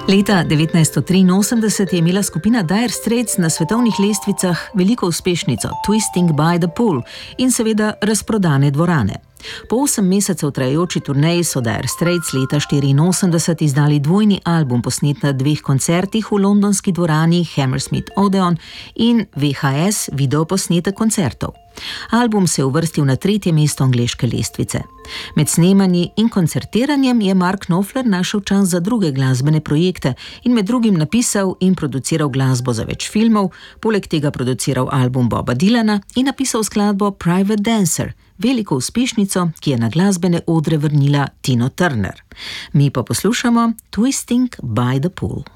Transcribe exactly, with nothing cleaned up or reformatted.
Leta devetnajststo triinosemdeset je imela skupina Dire Straits na svetovnih lestvicah veliko uspešnico Twisting by the Pool in seveda razprodane dvorane. Po osem mesecev trajajoči turneji so Dire Straits leta štiriinosemdeset izdali dvojni album, posnet na dveh koncertih v londonski dvorani Hammersmith Odeon in V H S videoposnetek koncertov. Album se je uvrstil na tretje mesto angleške lestvice. Med snemanji in koncertiranjem je Mark Knopfler našel čas za druge glasbene projekte in med drugim napisal in produciral glasbo za več filmov, poleg tega produciral album Boba Dylana in napisal skladbo Private Dancer, veliko uspešnico, ki je na glasbene odre vrnila Tino Turner. Mi pa poslušamo Twisting by the Pool.